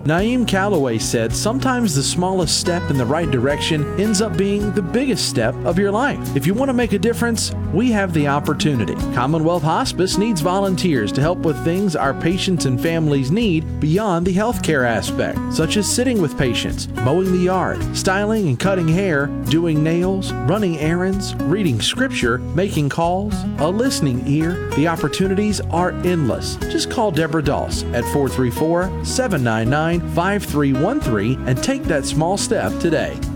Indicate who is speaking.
Speaker 1: Naeem Calloway said, sometimes the smallest step in the right direction ends up being the biggest step of your life. If you want to make a difference, we have the opportunity. Commonwealth Hospice needs volunteers to help with things our patients and families need beyond the healthcare aspect, such as sitting with patients, mowing the yard, styling and cutting hair, doing nails, running errands, reading scripture, making calls, a listening ear. The opportunities are endless. Just call Deborah Doss at 434-799-5313 and take that small step today.